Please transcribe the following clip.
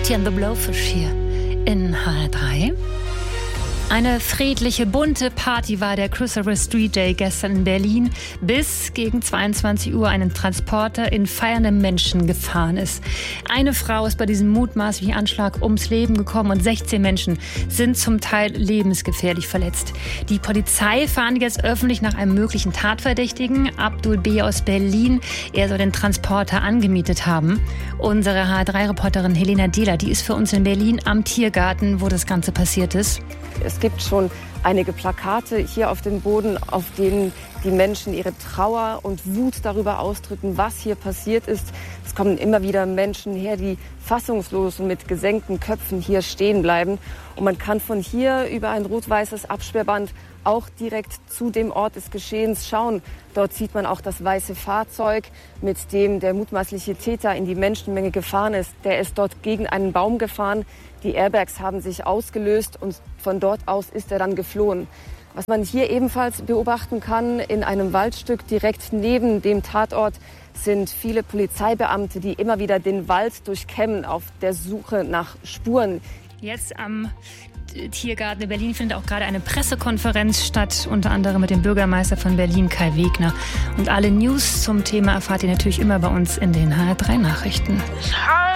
Lefty and the Blowfish hier in HR3. Eine friedliche, bunte Party war der Christopher Street Day gestern in Berlin, bis gegen 22 Uhr ein Transporter in feiernde Menschen gefahren ist. Eine Frau ist bei diesem mutmaßlichen Anschlag ums Leben gekommen und 16 Menschen sind zum Teil lebensgefährlich verletzt. Die Polizei fahndet jetzt öffentlich nach einem möglichen Tatverdächtigen, Abdul B. aus Berlin. Er soll den Transporter angemietet haben. Unsere HR3-Reporterin Helena Dehler, die ist für uns in Berlin am Tiergarten, wo das Ganze passiert ist. Es gibt schon einige Plakate hier auf dem Boden, auf denen die Menschen ihre Trauer und Wut darüber ausdrücken, was hier passiert ist. Es kommen immer wieder Menschen her, die fassungslos und mit gesenkten Köpfen hier stehen bleiben. Und man kann von hier über ein rot-weißes Absperrband auch direkt zu dem Ort des Geschehens schauen. Dort sieht man auch das weiße Fahrzeug, mit dem der mutmaßliche Täter in die Menschenmenge gefahren ist. Der ist dort gegen einen Baum gefahren. Die Airbags haben sich ausgelöst und von dort aus ist er dann geflohen. Was man hier ebenfalls beobachten kann, in einem Waldstück direkt neben dem Tatort sind viele Polizeibeamte, die immer wieder den Wald durchkämmen auf der Suche nach Spuren. Jetzt am Tiergarten in Berlin findet auch gerade eine Pressekonferenz statt, unter anderem mit dem Bürgermeister von Berlin, Kai Wegner. Und alle News zum Thema erfahrt ihr natürlich immer bei uns in den HR3 Nachrichten.